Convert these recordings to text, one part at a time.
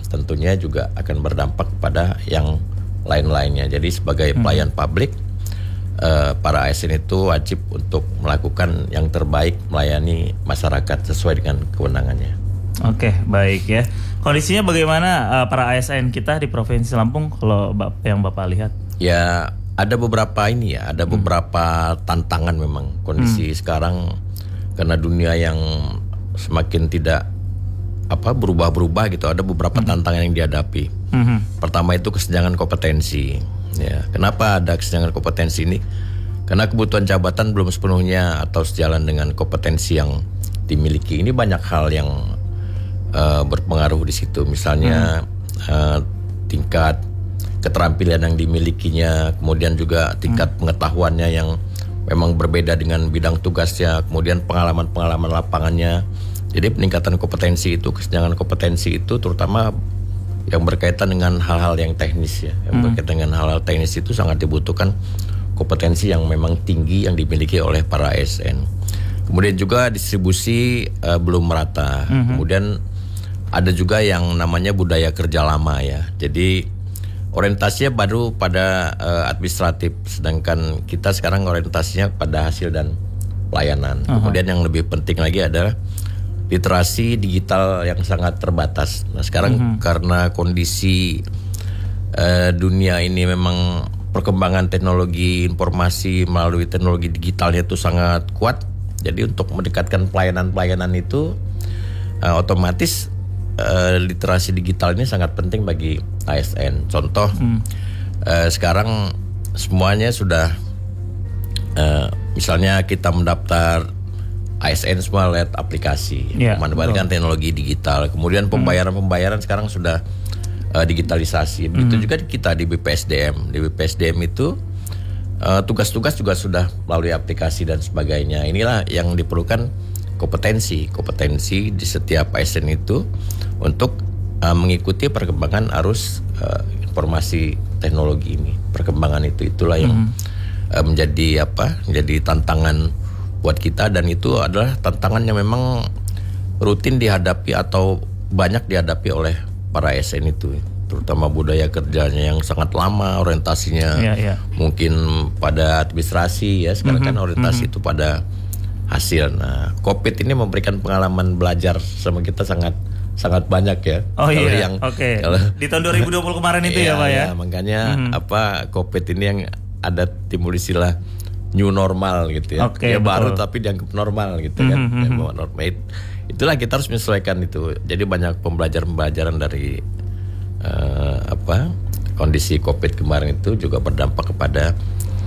tentunya juga akan berdampak pada yang lain-lainnya. Jadi sebagai pelayan publik, para ASN itu wajib untuk melakukan yang terbaik melayani masyarakat sesuai dengan kewenangannya. Oke, baik ya. Kondisinya bagaimana para ASN kita di Provinsi Lampung kalau yang Bapak lihat? Ya, ada beberapa ada beberapa tantangan memang kondisi sekarang karena dunia yang semakin tidak berubah-berubah gitu. Ada beberapa tantangan yang dihadapi. Pertama itu kesenjangan kompetensi. Ya, kenapa ada kesenjangan kompetensi ini? Karena kebutuhan jabatan belum sepenuhnya atau sejalan dengan kompetensi yang dimiliki. Ini banyak hal yang berpengaruh di situ. Misalnya tingkat keterampilan yang dimilikinya, kemudian juga tingkat pengetahuannya yang memang berbeda dengan bidang tugasnya, kemudian pengalaman-pengalaman lapangannya. Jadi peningkatan kompetensi itu, kesenjangan kompetensi itu terutama yang berkaitan dengan hal-hal yang teknis ya. Yang berkaitan dengan hal-hal teknis itu sangat dibutuhkan kompetensi yang memang tinggi yang dimiliki oleh para ASN. Kemudian juga distribusi belum merata. Kemudian ada juga yang namanya budaya kerja lama ya. Jadi orientasinya baru pada administratif, sedangkan kita sekarang orientasinya pada hasil dan pelayanan. Kemudian yang lebih penting lagi adalah literasi digital yang sangat terbatas. Nah sekarang karena kondisi dunia ini memang perkembangan teknologi informasi melalui teknologi digitalnya itu sangat kuat. Jadi untuk mendekatkan pelayanan-pelayanan itu otomatis literasi digital ini sangat penting bagi ASN. Contoh sekarang semuanya sudah misalnya kita mendaftar ASN semua lewat aplikasi, memanfaatkan teknologi digital. Kemudian pembayaran sekarang sudah digitalisasi. Begitu juga kita di BPSDM. Di BPSDM itu tugas-tugas juga sudah melalui aplikasi dan sebagainya. Inilah yang diperlukan kompetensi di setiap ASN itu untuk mengikuti perkembangan arus informasi teknologi ini. Perkembangan itulah yang menjadi tantangan buat kita, dan itu adalah tantangan yang memang rutin dihadapi atau banyak dihadapi oleh para ASN itu, terutama budaya kerjanya yang sangat lama, orientasinya mungkin pada administrasi ya. Sekarang kan orientasi itu pada hasil. Nah, COVID ini memberikan pengalaman belajar sama kita sangat banyak ya. Kalau di tahun 2020 kemarin itu ya Pak ya. Makanya COVID ini yang ada timbul istilah new normal gitu ya. Ya baru tapi dianggap normal gitu kan. Normal. Itulah kita harus menyesuaikan itu. Jadi banyak pembelajaran dari kondisi COVID kemarin itu juga berdampak kepada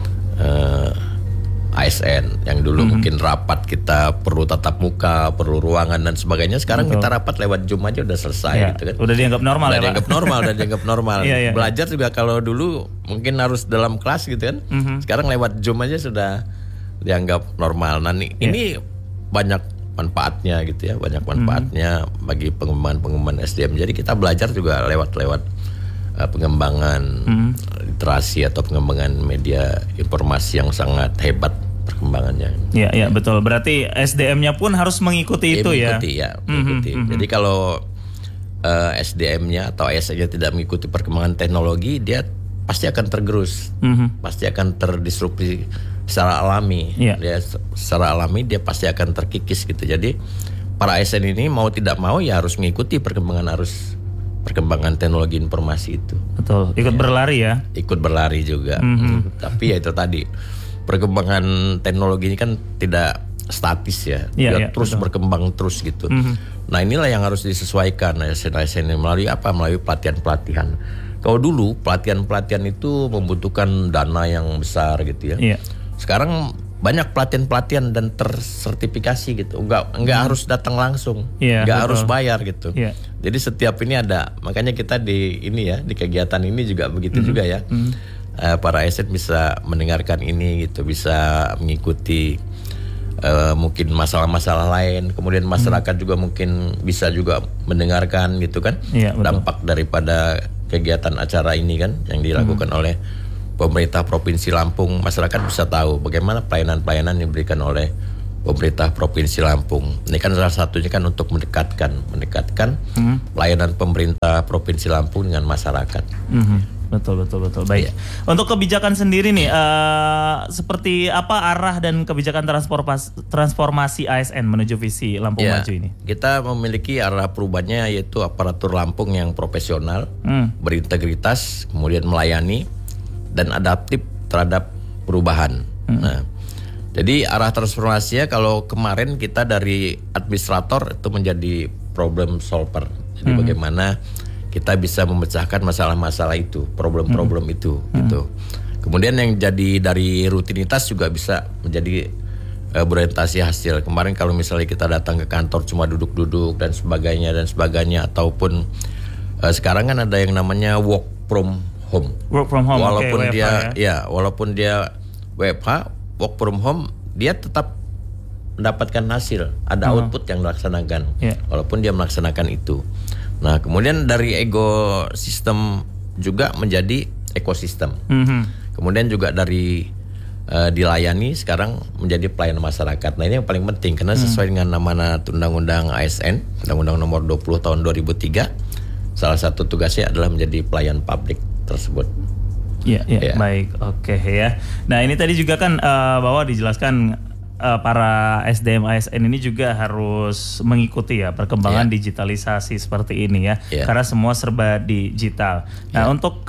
ASN yang dulu mungkin rapat kita perlu tatap muka, perlu ruangan dan sebagainya. Sekarang kita rapat lewat Zoom aja udah selesai gitu kan. Udah dianggap normal udah dianggap normal. Belajar juga kalau dulu mungkin harus dalam kelas gitu kan. Sekarang lewat Zoom aja sudah dianggap normal. Nah ini banyak manfaatnya gitu ya, banyak manfaatnya bagi pengembangan SDM. Jadi kita belajar juga lewat pengembangan literasi atau pengembangan media informasi yang sangat hebat perkembangannya. Iya betul. Berarti SDM-nya pun harus mengikuti itu ya. Mengikuti. Jadi kalau SDM-nya atau ASN-nya tidak mengikuti perkembangan teknologi, dia pasti akan tergerus, pasti akan terdisrupsi secara alami. Dia secara alami dia pasti akan terkikis gitu. Jadi para ASN ini mau tidak mau ya harus mengikuti perkembangan teknologi informasi itu. Betul. Ikut berlari ya. Ikut berlari juga. Tapi ya itu tadi, perkembangan teknologi ini kan tidak statis ya. Dia terus berkembang terus gitu. Nah inilah yang harus disesuaikan ASN melalui melalui pelatihan-pelatihan. Kalau dulu pelatihan-pelatihan itu membutuhkan dana yang besar gitu ya. Sekarang banyak pelatihan-pelatihan dan tersertifikasi gitu. Enggak harus datang langsung, enggak harus bayar gitu. Jadi setiap ini ada. Makanya kita di kegiatan ini juga begitu juga ya. Para ASN bisa mendengarkan ini gitu, bisa mengikuti mungkin masalah-masalah lain. Kemudian masyarakat juga mungkin bisa juga mendengarkan gitu kan. Dampak daripada kegiatan acara ini kan yang dilakukan oleh pemerintah Provinsi Lampung. Masyarakat bisa tahu bagaimana pelayanan-pelayanan yang diberikan oleh pemerintah Provinsi Lampung. Ini kan salah satunya kan untuk mendekatkan pelayanan pemerintah Provinsi Lampung dengan masyarakat. Betul. Baik. Untuk kebijakan sendiri nih, seperti apa arah dan kebijakan transformasi ASN menuju visi Lampung Maju ini? Kita memiliki arah perubahannya yaitu aparatur Lampung yang profesional, berintegritas, kemudian melayani dan adaptif terhadap perubahan. Nah, jadi arah transformasinya kalau kemarin kita dari administrator itu menjadi problem solver. Jadi bagaimana kita bisa memecahkan masalah-masalah itu, problem-problem itu, gitu. Kemudian yang jadi dari rutinitas juga bisa menjadi berorientasi hasil. Kemarin kalau misalnya kita datang ke kantor cuma duduk-duduk dan sebagainya, ataupun sekarang kan ada yang namanya work from home. Walaupun walaupun dia WFH, work from home, dia tetap mendapatkan hasil, ada output yang dilaksanakan, walaupun dia melaksanakan itu. Nah, kemudian dari ekosistem juga menjadi ekosistem. Kemudian juga dari dilayani sekarang menjadi pelayanan masyarakat. Nah, ini yang paling penting karena sesuai dengan amanat Undang-Undang ASN, Undang-Undang Nomor 20 Tahun 2003, salah satu tugasnya adalah menjadi pelayan publik tersebut. Ya. Baik, oke ya. Nah, ini tadi juga kan bahwa dijelaskan para SDM ASN ini juga harus mengikuti ya perkembangan digitalisasi seperti ini ya, karena semua serba digital. Nah, untuk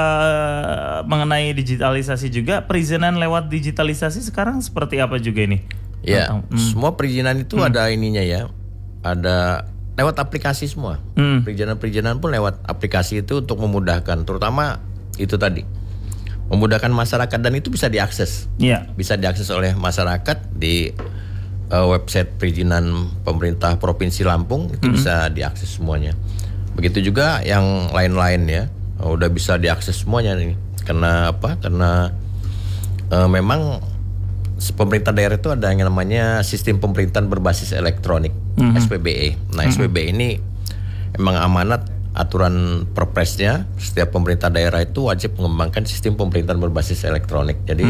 mengenai digitalisasi juga, perizinan lewat digitalisasi sekarang seperti apa juga ini? Ya, semua perizinan itu ada ininya ya, ada lewat aplikasi semua. Perizinan pun lewat aplikasi itu untuk memudahkan, terutama itu tadi. Memudahkan masyarakat dan itu bisa diakses. Bisa diakses oleh masyarakat di website perizinan pemerintah Provinsi Lampung, itu bisa diakses semuanya. Begitu juga yang lain-lain ya, udah bisa diakses semuanya nih. Karena apa? Karena memang pemerintah daerah itu ada yang namanya sistem pemerintahan berbasis elektronik, SPBE. Nah, SPBE ini emang amanat aturan perpresnya, setiap pemerintah daerah itu wajib mengembangkan sistem pemerintahan berbasis elektronik. Jadi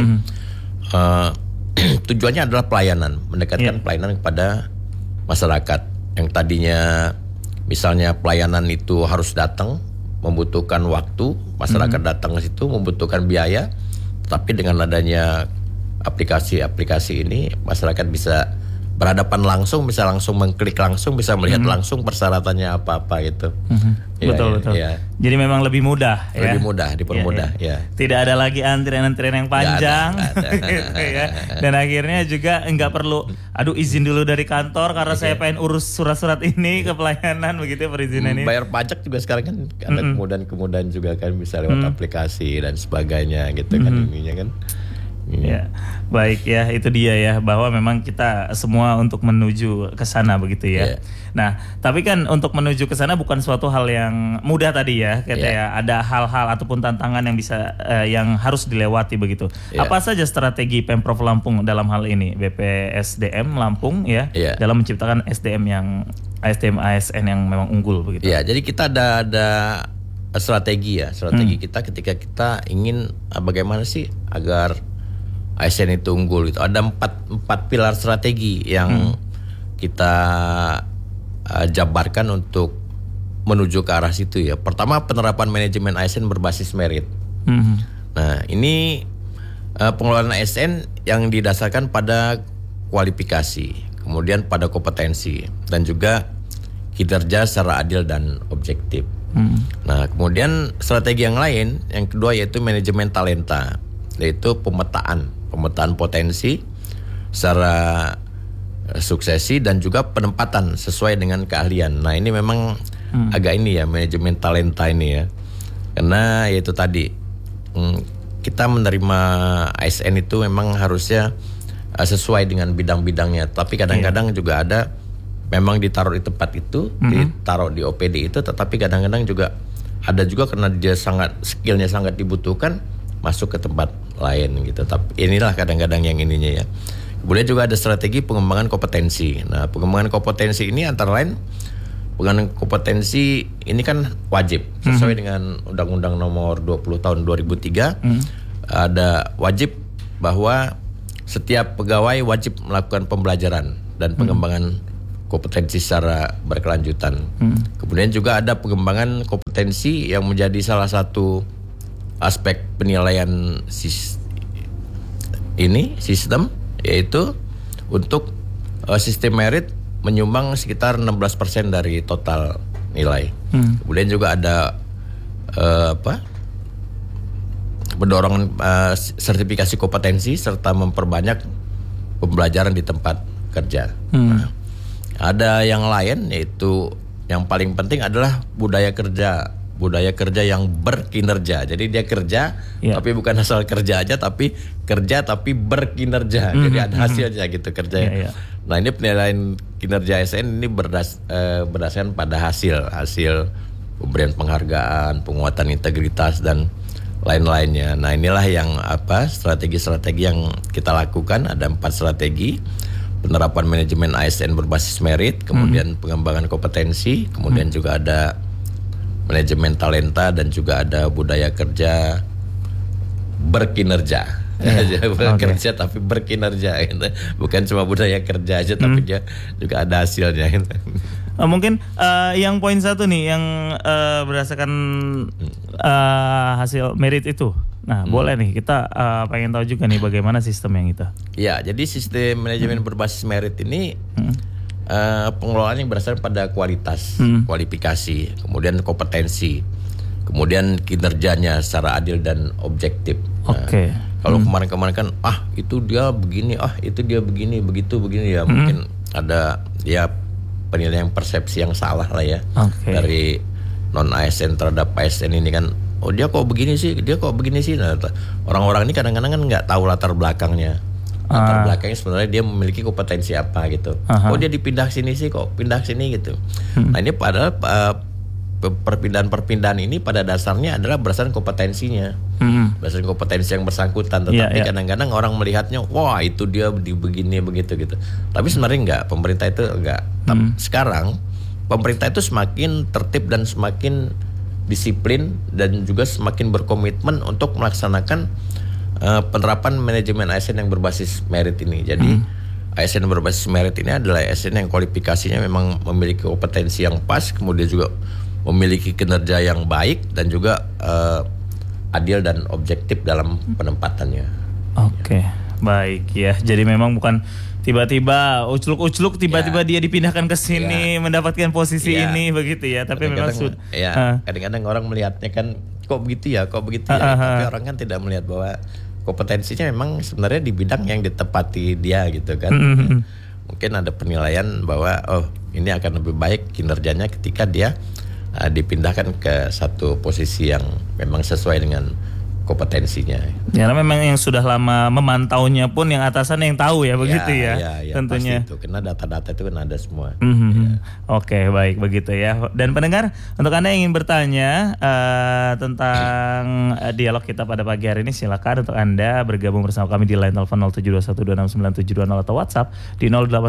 tujuannya adalah pelayanan, mendekatkan pelayanan kepada masyarakat. Yang tadinya misalnya pelayanan itu harus datang, membutuhkan waktu, masyarakat datang ke situ membutuhkan biaya, tapi dengan adanya aplikasi-aplikasi ini masyarakat bisa berhadapan langsung, bisa langsung mengklik langsung, bisa melihat langsung persyaratannya apa-apa gitu. Betul. Jadi memang lebih mudah ya. Lebih mudah, dipermudah ya. Tidak ada lagi antrian-antrian yang panjang. Gak ada. Gitu ya. Dan akhirnya juga enggak perlu izin dulu dari kantor karena saya pengen urus surat-surat ini ke pelayanan begitu ya, perizinan ini. Bayar pajak juga sekarang kan ada kemudahan juga kan, bisa lewat aplikasi dan sebagainya gitu kan ininya kan. Ya, baik ya, itu dia ya, bahwa memang kita semua untuk menuju ke sana begitu ya. Nah, tapi kan untuk menuju ke sana bukan suatu hal yang mudah tadi ya, ya. Ada hal-hal ataupun tantangan yang bisa yang harus dilewati begitu. Apa saja strategi Pemprov Lampung dalam hal ini, BPSDM Lampung ya, dalam menciptakan SDM ASN yang memang unggul begitu? Ya, jadi kita ada strategi ya, kita ketika kita ingin bagaimana sih agar ASN itu unggul itu ada empat pilar strategi yang kita jabarkan untuk menuju ke arah situ ya. Pertama, penerapan manajemen ASN berbasis merit. Nah, ini pengelolaan ASN yang didasarkan pada kualifikasi, kemudian pada kompetensi dan juga kinerja secara adil dan objektif. Nah, kemudian strategi yang lain, yang kedua yaitu manajemen talenta, yaitu pemetaan potensi secara suksesi dan juga penempatan sesuai dengan keahlian. Nah, ini memang agak ini ya, manajemen talenta ini ya, karena yaitu tadi kita menerima ASN itu memang harusnya sesuai dengan bidang-bidangnya, tapi kadang-kadang juga ada memang ditaruh di tempat itu, ditaruh di OPD itu, tetapi kadang-kadang juga ada juga karena dia skillnya sangat dibutuhkan, masuk ke tempat lain gitu. Tapi inilah kadang-kadang yang ininya ya. Kemudian juga ada strategi pengembangan kompetensi. Nah, pengembangan kompetensi ini antara lain, pengembangan kompetensi ini kan wajib sesuai dengan Undang-Undang Nomor 20 Tahun 2003. Ada wajib bahwa setiap pegawai wajib melakukan pembelajaran dan pengembangan kompetensi secara berkelanjutan. Kemudian juga ada pengembangan kompetensi yang menjadi salah satu aspek penilaian sistem, yaitu untuk sistem merit menyumbang sekitar 16% dari total nilai. Kemudian juga ada mendorong sertifikasi kompetensi serta memperbanyak pembelajaran di tempat kerja. Nah, ada yang lain, yaitu yang paling penting adalah budaya kerja yang berkinerja. Jadi dia kerja tapi bukan asal kerja aja, tapi kerja tapi berkinerja. Jadi ada hasilnya gitu kerja. Nah, ini penilaian kinerja ASN ini berdasarkan pada hasil pemberian penghargaan, penguatan integritas dan lain-lainnya. Nah, inilah yang strategi-strategi yang kita lakukan. Ada 4 strategi: penerapan manajemen ASN berbasis merit, kemudian pengembangan kompetensi, kemudian juga ada manajemen talenta, dan juga ada budaya kerja berkinerja. Bekerja tapi berkinerja gitu. Bukan cuma budaya kerja aja tapi dia juga ada hasilnya gitu. Mungkin yang poin 1 nih yang berdasarkan hasil merit itu. Nah, boleh nih kita pengen tahu juga nih bagaimana sistem yang itu. Ya, jadi sistem manajemen berbasis merit ini pengelolaan yang berdasarkan pada kualitas, kualifikasi, kemudian kompetensi, kemudian kinerjanya secara adil dan objektif. Oke. Kalau kemarin-kemarin kan itu dia begini, itu dia begini, begini ya, mungkin ada ya penilaian persepsi yang salah lah ya dari non ASN terhadap ASN ini kan. Oh, dia kok begini sih, Nah, orang-orang ini kadang-kadang kan nggak tahu latar belakangnya. Latar belakangnya sebenarnya dia memiliki kompetensi apa gitu. Oh, dia dipindah sini sih, kok pindah sini gitu. Nah, ini padahal perpindahan ini pada dasarnya adalah berdasarkan kompetensinya, berdasarkan kompetensi yang bersangkutan. Tetapi kadang-kadang orang melihatnya, wah itu dia begini begitu gitu. Tapi sebenarnya enggak, pemerintah itu enggak. Sekarang pemerintah itu semakin tertib dan semakin disiplin dan juga semakin berkomitmen untuk melaksanakan penerapan manajemen ASN yang berbasis merit ini. Jadi ASN berbasis merit ini adalah ASN yang kualifikasinya memang memiliki kompetensi yang pas, kemudian juga memiliki kinerja yang baik dan juga adil dan objektif dalam penempatannya. Oke, baik ya. Jadi memang bukan tiba-tiba ucluk-ucluk tiba-tiba dia dipindahkan ke sini mendapatkan posisi ini begitu ya. Tapi memang kadang-kadang orang melihatnya kan kok begitu ya. Tapi orang kan tidak melihat bahwa kompetensinya memang sebenarnya di bidang yang ditepati dia gitu kan. Mungkin ada penilaian bahwa ini akan lebih baik kinerjanya ketika dia dipindahkan ke satu posisi yang memang sesuai dengan kompetensinya. Ya, memang yang sudah lama memantaunya pun yang atasan yang tahu ya begitu ya. Tentunya. Pasti itu, karena data-data itu kan ada semua. Oke, baik begitu ya. Dan pendengar, untuk Anda yang ingin bertanya tentang dialog kita pada pagi hari ini, silakan untuk Anda bergabung bersama kami di line telepon 0721269720 atau WhatsApp di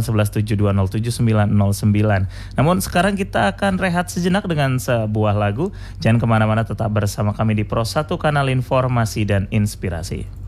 0811707909. Namun sekarang kita akan rehat sejenak dengan sebuah lagu. Jangan kemana-mana, tetap bersama kami di Pro 1 Kanal Informasi dan Inspirasi.